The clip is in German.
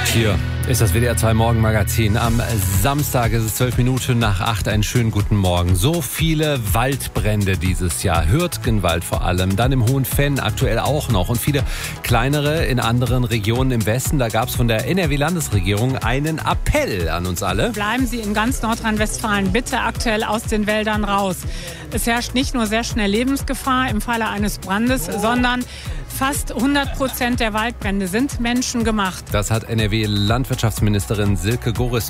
Hier ist das WDR 2 Morgenmagazin. Am Samstag ist es 7 Minuten nach 8. Einen schönen guten Morgen. So viele Waldbrände dieses Jahr. Hürtgenwald vor allem, dann im Hohenfenn aktuell auch noch und viele kleinere in anderen Regionen im Westen. Da gab es von der NRW-Landesregierung einen Appell an uns alle. Bleiben Sie in ganz Nordrhein-Westfalen bitte aktuell aus den Wäldern raus. Es herrscht nicht nur sehr schnell Lebensgefahr im Falle eines Brandes, sondern fast 100% der Waldbrände sind menschengemacht. Das hat NRW-Landwirtschaftsministerin Silke Gorissen